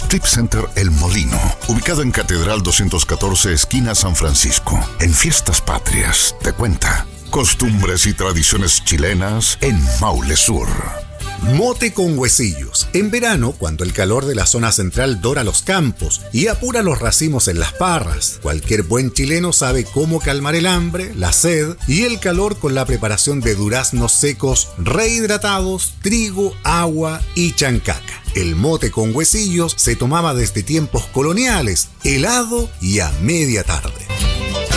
Strip Center El Molino, ubicado en Catedral 214, esquina San Francisco. En Fiestas Patrias, te cuenta costumbres y tradiciones chilenas en Maule Sur. Mote con huesillos. En verano, cuando el calor de la zona central dora los campos y apura los racimos en las parras, cualquier buen chileno sabe cómo calmar el hambre, la sed y el calor con la preparación de duraznos secos rehidratados, trigo, agua y chancaca. El mote con huesillos se tomaba desde tiempos coloniales, helado y a media tarde.